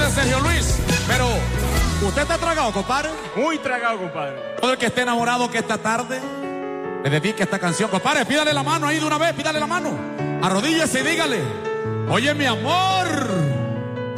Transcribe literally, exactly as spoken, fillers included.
de Sergio Luis. Pero, ¿usted está tragado, compadre? Muy tragado, compadre. Todo el que esté enamorado que esta tarde le dedique esta canción, compadre, pídale la mano ahí de una vez, pídale la mano. Arrodíllese y dígale: oye, mi amor,